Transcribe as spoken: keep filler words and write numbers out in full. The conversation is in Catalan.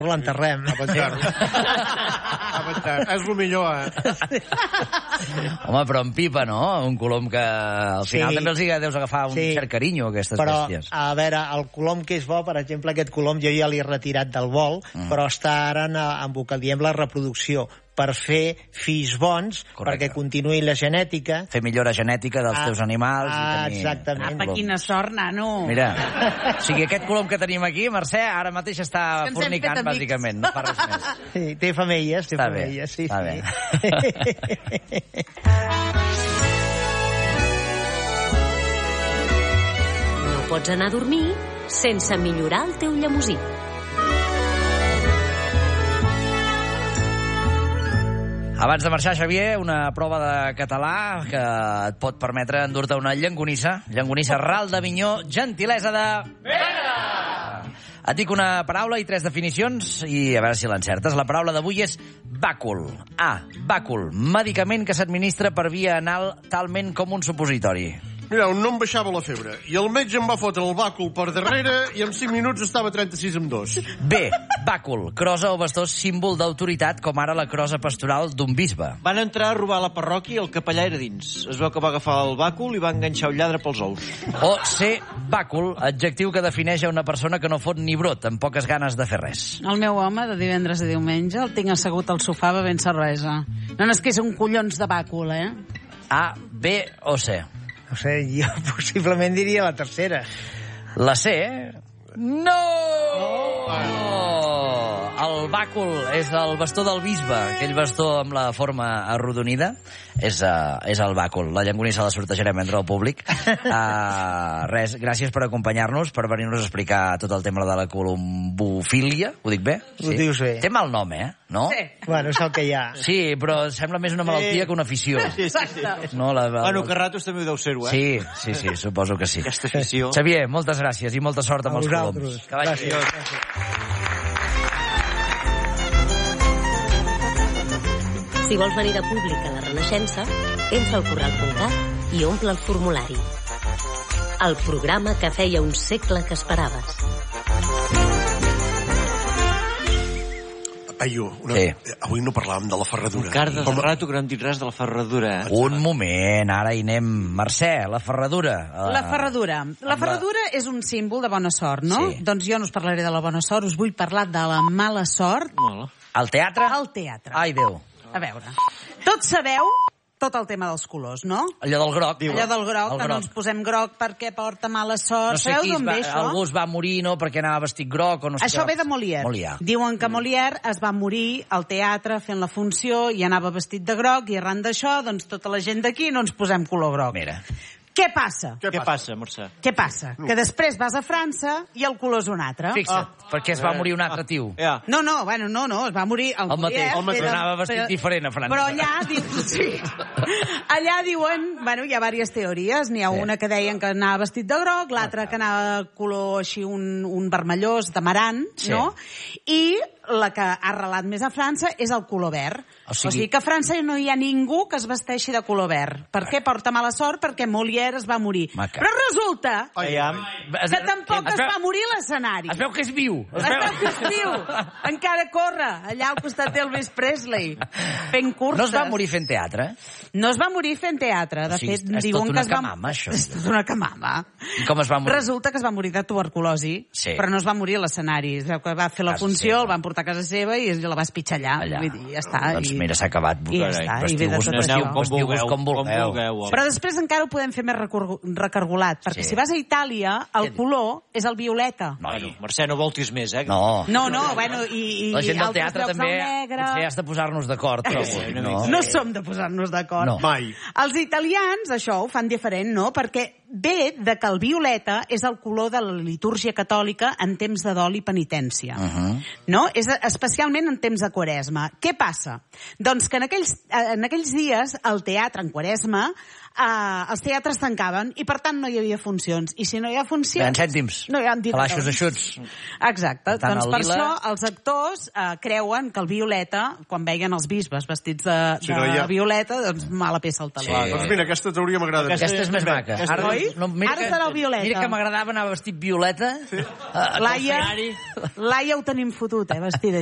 L'enterrem. És el millor, eh? Home, però en pipa, no? Un colom que al final Sí. també els hi deus agafar un Sí. cert carinyo, aquestes Però, bèsties. a veure, el colom que és bo, per exemple, aquest colom jo ja l'he retirat del vol, Mm. però està ara en, en el que diem la reproducció, per fer fills bons, Correcte. perquè continuï la genètica. Fer millora genètica dels Ah, teus animals. ah, i tenir... exactament. Apa, quina sort, nano. Mira, o sigui, aquest colom que tenim aquí, Mercè, ara mateix està És que ens hem fornicant, fet amics. bàsicament. No fa res més. Sí, té femelles, té Està bé, femelles, sí, està sí. No pots anar a dormir sense millorar el teu llemosí. Abans de marxar, Xavier, una prova de català que et pot permetre endur-te una llangonissa. Llangonissa ral d'Avinyó, gentilesa de... Vega! Et dic una paraula i tres definicions i a veure si l'encertes. La paraula d'avui és bàcul. A. Bàcul, medicament que s'administra per via anal talment com un supositori. Mira, no em baixava la febre. I el metge em va fotre el bàcul per darrere i en cinc minuts estava trenta-sis amb dos. B. Bàcul, crosa o bastó símbol d'autoritat, com ara la crosa pastoral d'un bisbe. Van entrar a robar a la parròquia i el capellà era dins. Es veu que va agafar el bàcul i va enganxar un lladre pels ous. O C. Bàcul, adjectiu que defineix a una persona que no fot ni brot, amb poques ganes de fer res. El meu home, de divendres a diumenge, el tinc assegut al sofà bevent cervesa. No, no és que és un collons de bàcul, eh? A, B o C? No sé, jo possiblement diria la tercera. La C... No! Oh! El bàcul és el bastó del bisbe, aquell bastó amb la forma arrodonida. És, uh, és el bàcul. La llangonissa la sortejarem entre el públic. Uh, res, gràcies per acompanyar-nos, per venir-nos a explicar tot el tema de la colombofília. Ho dic bé? Ho dius bé. Té mal nom, eh? No? Sí. Bueno, és el que hi ha. Sí, però sembla més una malaltia que una afició. Sí, sí, sí. No, la, la, Bueno, que a ratos també ho deu ser-ho, eh? Sí, sí, sí, suposo que sí. Aquesta afició. Xavier, moltes gràcies i molta sort amb A els vosaltres. coloms. Que vagi bé. Si vols venir de públic a la Renaixença, entra al corral punt cat i omple el formulari. El programa que feia un segle que esperaves. Paio, una... Sí. avui no parlàvem de la ferradura. Encara de rato que no hem dit res de la ferradura. Un moment, ara hi anem. Mercè, la ferradura. La ferradura. La Amb ferradura és un símbol de bona sort, no? Sí. Doncs jo no us parlaré de la bona sort, us vull parlar de la mala sort Mola. El teatre? al teatre. Ai, Déu. A veure, tots sabeu tot el tema dels colors, no? Allò del groc. Allò del groc, El que no ens posem groc perquè porta mala sort. No sé Sabeu qui es d'on va, ve això? algú es va morir, no?, perquè anava vestit groc o no sé Això què. ve de Molière. Molière. Diuen que Molière es va morir al teatre fent la funció i anava vestit de groc i arran d'això, doncs tota la gent d'aquí no ens posem color groc. Mira. Què passa? Què passa, Mercè? Què passa? Que després vas a França i el color és un altre. Fixa't, perquè es va morir un altre tio. Ja. No, no, bueno, no, no, es va morir el, El mateix, Molière, el mateix, però- anava vestit però- diferent a França. Però allà, diu, sí, allà diuen, bueno, hi ha diverses teories, n'hi ha Sí. una que deien que anava vestit de groc, l'altra que anava color així un, un vermellós d'amarant, Sí. no? I la que ha arrelat més a França és el color verd. O O sigui- sigui, que a França no hi ha ningú que es vesteixi de color verd. Per què porta mala sort? Perquè Molière es va morir. Maca. Però resulta Aviam. que tampoc es es veu- va morir a l'escenari. Es veu que és viu. Es veu que es viu. Encara corre, allà al costat d'Elvis Presley, fent curses. No es va morir fent teatre? No es va morir fent teatre. De O sigui, fet, és diuen tot que una es va... camama, això. És tot una camama. I com es va morir? Resulta que es va morir de tuberculosi, Sí. però no es va morir a l'escenari. Es veu que va fer la Casa funció, seva. el van portar a casa seva i la va espitxar allà. Allà. Vull dir, ja està. Doncs I- mira, s'ha acabat. I ja està, i ve de Vestiu-vos tot vestiu, això. vestiu-vos com vulgueu. Però després encara ho podem fer més recor- recargolat, perquè Sí. si vas a Itàlia, el color és el violeta. Noi. Mercè, no voltis més, eh? No. No, no, bueno, i, i La gent del altres teatre llocs també del negre... potser has de posar-nos d'acord. Però, Sí, una no. No som de posar-nos d'acord. No. Mai. Els italians, això, ho fan diferent, no? Perquè ve de que el violeta és el color de la litúrgia catòlica en temps de dol i penitència. Uh -huh. No? És especialment en temps de Quaresma. Què passa? Doncs que en aquells, en aquells dies el teatre en Quaresma Uh, els teatres tancaven i per tant no hi havia funcions, i si no hi ha funcions Hi ha cèntims, no hi ha calaixos eixuts. Exacte, tant, doncs el per lila... això els actors uh, creuen que el violeta, quan veien els bisbes vestits de, Sí, de no hi ha- violeta, doncs mala peça al taló. Sí. Doncs mira, aquesta teoria m'agrada. Aquesta- Aquesta és més maca. Aquesta- Ara, Oi? no, mira Ara que- serà el violeta. Mira que m'agradava anar vestit violeta. Sí. Laia, Laia ho tenim fotut, eh, vestida